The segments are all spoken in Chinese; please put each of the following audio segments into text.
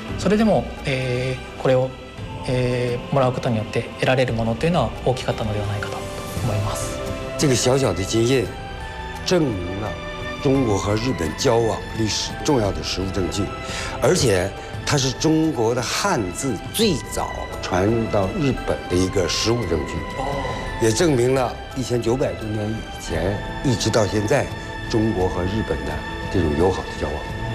それでも、これを、もらうことによって得られるものというのは大きかったのではないかと思います。 这个小小的金印，证明了中国和日本交往历史重要的实物证据，而且它是中国的汉字最早传入到日本的一个实物证据，也证明了1900多年以前一直到现在，中国和日本的这种友好的交往。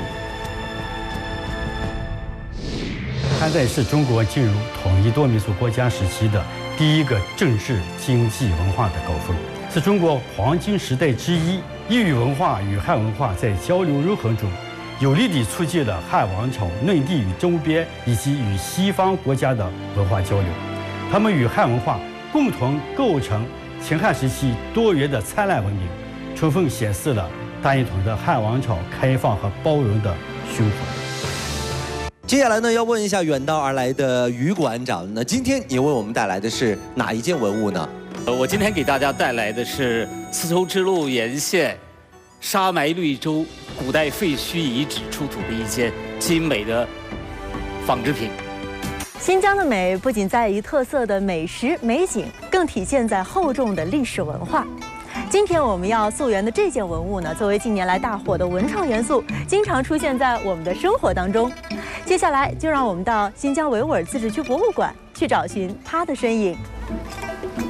它在是中国进入统一多民族国家时期的第一个政治、经济、文化的高峰，是中国黄金时代之一。异域文化与汉文化在交流融合中，有力地促进了汉王朝内地与周边以及与西方国家的文化交流。他们与汉文化共同构成秦汉时期多元的灿烂文明，充分显示了大一统的汉王朝开放和包容的胸怀。 接下来呢，要问一下远道而来的于馆长，那今天你为我们带来的是哪一件文物呢？ 我今天给大家带来的是丝绸之路沿线沙埋绿洲古代废墟遗址出土的一件精美的纺织品。 新疆的美不仅在于特色的美食美景，更体现在厚重的历史文化。今天我们要溯源的这件文物呢，作为近年来大火的文创元素，经常出现在我们的生活当中。接下来就让我们到新疆维吾尔自治区博物馆去找寻它的身影。